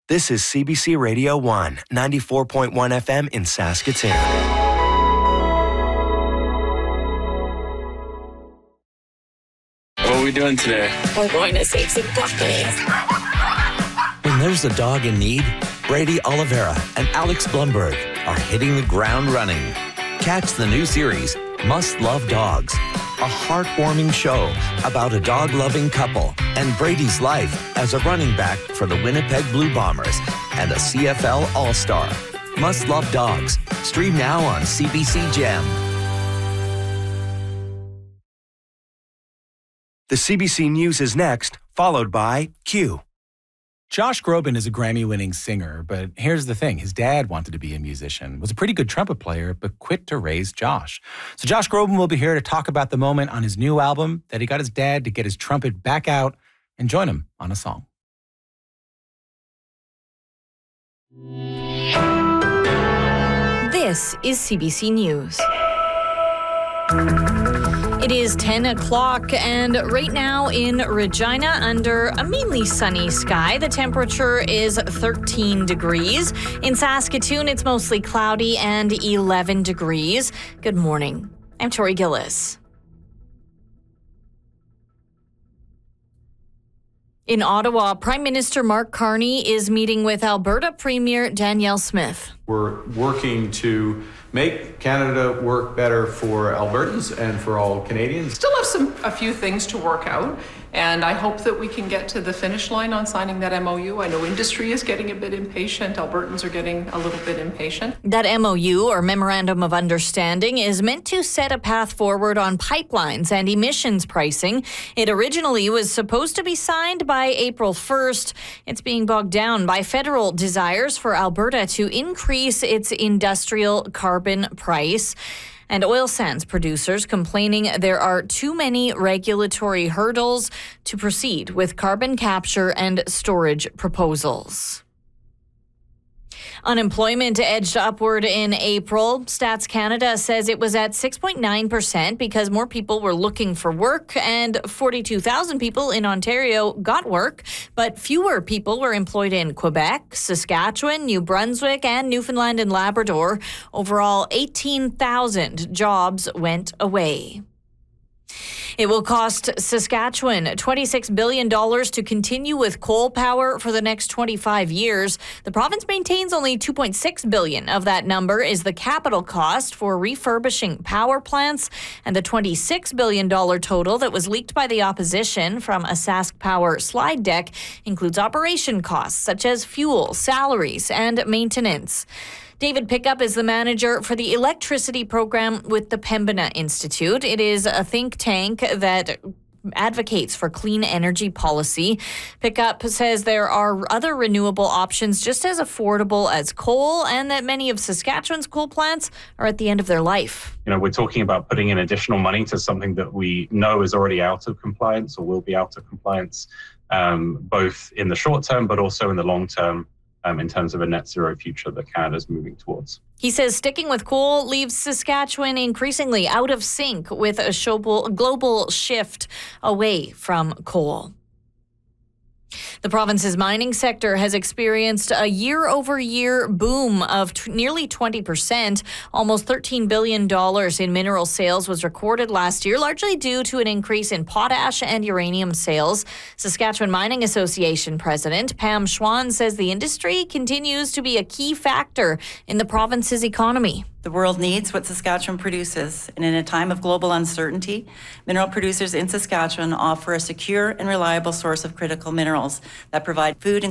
This is CBC Radio 1, 94.1 FM in Saskatoon. What are we doing today? We're going to save some puppies. When there's a dog in need, Brady Oliveira and Alex Blumberg are hitting the ground running. Catch the new series, Must Love Dogs, a heartwarming show about a dog-loving couple and Brady's life as a running back for the Winnipeg Blue Bombers and a CFL All-Star. Must Love Dogs. Stream now on CBC Gem. The CBC News is next, followed by Q. Josh Groban is a Grammy-winning singer, but here's the thing. His dad wanted to be a musician, was a pretty good trumpet player, but quit to raise Josh. So Josh Groban will be here to talk about the moment on his new album that he got his dad to get his trumpet back out and join him on a song. This is CBC News. It is 10 o'clock, and right now in Regina, under a mainly sunny sky, the temperature is 13 degrees. In Saskatoon, it's mostly cloudy and 11 degrees. Good morning. I'm Tori Gillis. In Ottawa, Prime Minister Mark Carney is meeting with Alberta Premier Danielle Smith. We're working to make Canada work better for Albertans and for all Canadians. Still have a few things to work out, and I hope that we can get to the finish line on signing that MOU. I know industry is getting a bit impatient. Albertans are getting a little bit impatient. That MOU, or Memorandum of Understanding, is meant to set a path forward on pipelines and emissions pricing. It originally was supposed to be signed by April 1st. It's being bogged down by federal desires for Alberta to increase its industrial carbon price. And oil sands producers complaining there are too many regulatory hurdles to proceed with carbon capture and storage proposals. Unemployment edged upward in April. Stats Canada says it was at 6.9% because more people were looking for work, and 42,000 people in Ontario got work, but fewer people were employed in Quebec, Saskatchewan, New Brunswick, and Newfoundland and Labrador. Overall, 18,000 jobs went away. It will cost Saskatchewan $26 billion to continue with coal power for the next 25 years. The province maintains only $2.6 billion of that number is the capital cost for refurbishing power plants, and the $26 billion total that was leaked by the opposition from a Sask Power slide deck includes operation costs such as fuel, salaries, and maintenance. David Pickup is the manager for the electricity program with the Pembina Institute. It is a think tank that advocates for clean energy policy. Pickup says there are other renewable options just as affordable as coal, and that many of Saskatchewan's coal plants are at the end of their life. We're talking about putting in additional money to something that we know is already out of compliance or will be out of compliance, both in the short term but also in the long term. In terms of a net zero future that Canada's moving towards. He says sticking with coal leaves Saskatchewan increasingly out of sync with a global shift away from coal. The province's mining sector has experienced a year-over-year boom of nearly 20%. Almost $13 billion in mineral sales was recorded last year, largely due to an increase in potash and uranium sales. Saskatchewan Mining Association President Pam Schwann says the industry continues to be a key factor in the province's economy. The world needs what Saskatchewan produces, and in a time of global uncertainty, mineral producers in Saskatchewan offer a secure and reliable source of critical minerals that provide food and